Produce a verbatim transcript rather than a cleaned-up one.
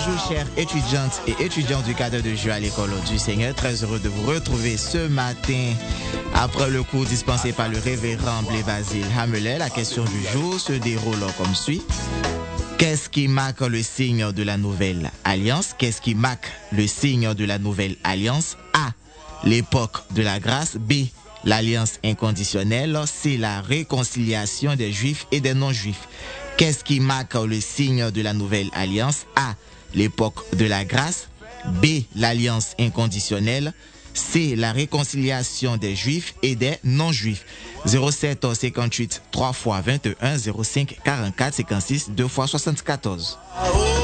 Bonjour chères étudiantes et étudiants du cadre de jeu à l'école du Seigneur. Très heureux de vous retrouver ce matin après le cours dispensé par le révérend Blé Basile Hamelet. La question du jour se déroule comme suit. Qu'est-ce qui marque le signe de la nouvelle alliance? Qu'est-ce qui marque le signe de la nouvelle alliance? A. L'époque de la grâce. B. L'alliance inconditionnelle. C. La réconciliation des juifs et des non-juifs. Qu'est-ce qui marque le signe de la nouvelle alliance? A. L'époque de la grâce. B. L'alliance inconditionnelle. C. La réconciliation des juifs et des non-juifs. zéro sept cinquante-huit trois fois vingt et un, zéro cinq quarante-quatre cinquante-six deux fois soixante-quatorze.